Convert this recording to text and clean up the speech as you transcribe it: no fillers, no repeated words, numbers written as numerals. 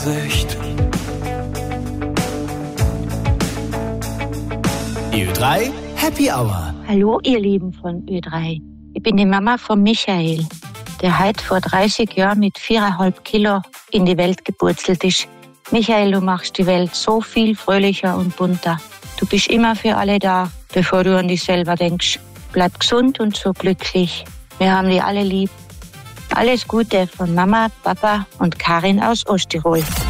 Ö3 Happy Hour. Hallo ihr Lieben von Ö3. Ich bin die Mama von Michael, der heute vor 30 Jahren mit 4,5 Kilo in die Welt gepurzelt ist. Michael, du machst die Welt so viel fröhlicher und bunter. Du bist immer für alle da, bevor du an dich selber denkst. Bleib gesund und so glücklich. Wir haben dich alle lieb. Alles Gute von Mama, Papa und Karin aus Osttirol.